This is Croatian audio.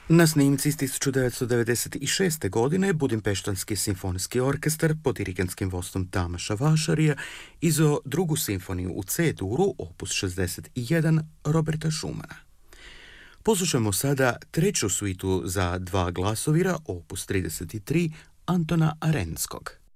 Na snimci iz 1996. godine Budimpeštanski simfonijski orkestar pod dirigentskim vodstvom Tamaša Vašarija izveo drugu simfoniju u C-duru, opus 61, Roberta Schumana. Poslušajmo sada treću suitu za dva glasovira, opus 33, Antona Arenskog.